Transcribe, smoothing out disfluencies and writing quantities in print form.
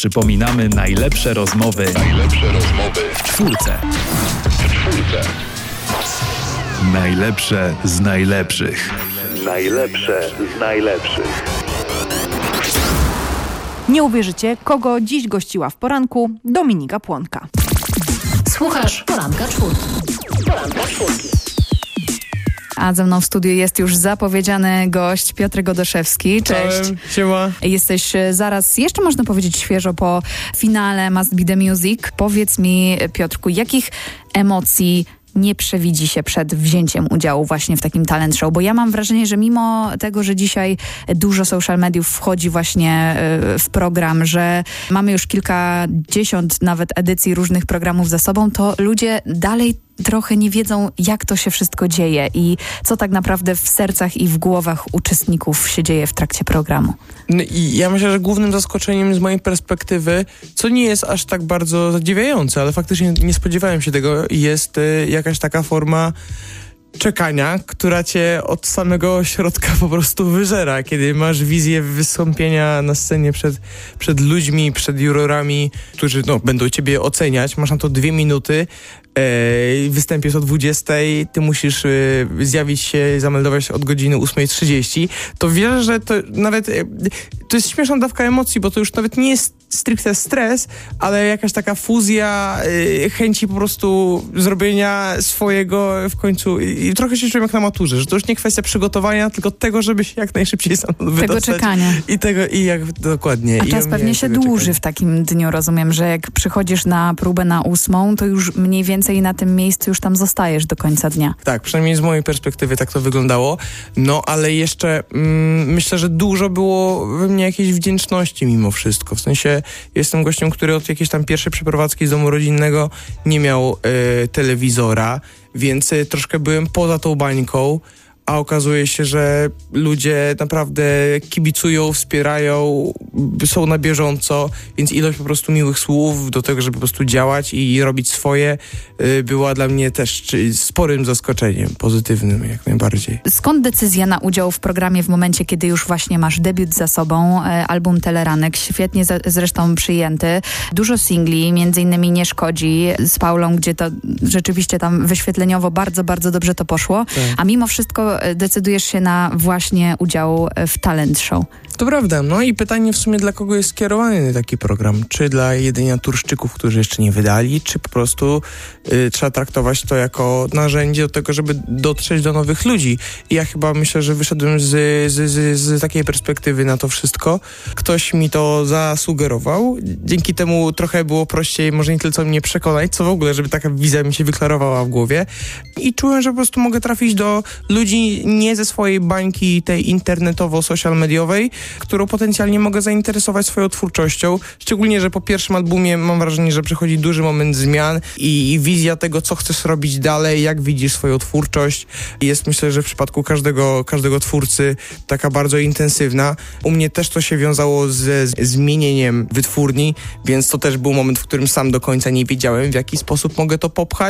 Przypominamy najlepsze rozmowy w czwórce. Najlepsze z najlepszych. Najlepsze z najlepszych. Nie uwierzycie, kogo dziś gościła w poranku Dominika Płonka. Słuchasz Poranka Czwórki. Poranka Czwórki. A ze mną w studiu jest już zapowiedziany gość Piotr Godoszewski. Cześć. Czołem, siema. Jesteś zaraz, jeszcze można powiedzieć świeżo po finale Must Be The Music. Powiedz mi, Piotrku, jakich emocji nie przewidzi się przed wzięciem udziału właśnie w takim talent show? Bo ja mam wrażenie, że mimo tego, że dzisiaj dużo social mediów wchodzi właśnie w program, że mamy już kilkadziesiąt nawet edycji różnych programów za sobą, to ludzie dalej trochę nie wiedzą, jak to się wszystko dzieje i co tak naprawdę w sercach i w głowach uczestników się dzieje w trakcie programu. No i ja myślę, że głównym zaskoczeniem z mojej perspektywy, co nie jest aż tak bardzo zadziwiające, ale faktycznie nie spodziewałem się tego, jest jakaś taka forma czekania, która cię od samego środka po prostu wyżera, kiedy masz wizję wystąpienia na scenie przed ludźmi, przed jurorami, którzy będą ciebie oceniać. Masz na to 2 minuty. Występ jest o 20:00, ty musisz zjawić się, zameldować od godziny 8:30, to wiesz, że to nawet to jest śmieszna dawka emocji, bo to już nawet nie jest stricte stres, ale jakaś taka fuzja chęci po prostu zrobienia swojego w końcu i trochę się czułem jak na maturze, że to już nie kwestia przygotowania, tylko tego, żeby się jak najszybciej wydostać. Tego czekania. I jak dokładnie. A czas pewnie się dłuży czekania. w takim dniu, rozumiem, że jak przychodzisz na próbę na 8:00, to już mniej więcej na tym miejscu już tam zostajesz do końca dnia. Tak, przynajmniej z mojej perspektywy tak to wyglądało. No, ale jeszcze myślę, że dużo było we mnie jakiejś wdzięczności mimo wszystko. W sensie jestem gościem, który od jakiejś tam pierwszej przeprowadzki z domu rodzinnego nie miał telewizora, więc troszkę byłem poza tą bańką, a okazuje się, że ludzie naprawdę kibicują, wspierają, są na bieżąco, więc ilość po prostu miłych słów do tego, żeby po prostu działać i robić swoje, była dla mnie też sporym zaskoczeniem, pozytywnym jak najbardziej. Skąd decyzja na udział w programie w momencie, kiedy już właśnie masz debiut za sobą, album Teleranek, świetnie zresztą przyjęty, dużo singli, między innymi Nie szkodzi z Paulą, gdzie to rzeczywiście tam wyświetleniowo bardzo, bardzo dobrze to poszło, tak. A mimo wszystko decydujesz się na właśnie udział w talent show. To prawda, no i pytanie w sumie, dla kogo jest skierowany taki program? Czy dla jedynie turszczyków, którzy jeszcze nie wydali, czy po prostu trzeba traktować to jako narzędzie do tego, żeby dotrzeć do nowych ludzi? I ja chyba myślę, że wyszedłem z takiej perspektywy na to wszystko. Ktoś mi to zasugerował, dzięki temu trochę było prościej, może nie tyle co mnie przekonać, co w ogóle, żeby taka wizja mi się wyklarowała w głowie. I czułem, że po prostu mogę trafić do ludzi nie ze swojej bańki tej internetowo-social mediowej, którą potencjalnie mogę zainteresować swoją twórczością. Szczególnie, że po pierwszym albumie mam wrażenie, że przychodzi duży moment zmian i wizja tego, co chcesz robić dalej, jak widzisz swoją twórczość. Jest, myślę, że w przypadku każdego twórcy taka bardzo intensywna. U mnie też to się wiązało ze zmienieniem wytwórni, więc to też był moment, w którym sam do końca nie wiedziałem, w jaki sposób mogę to popchać.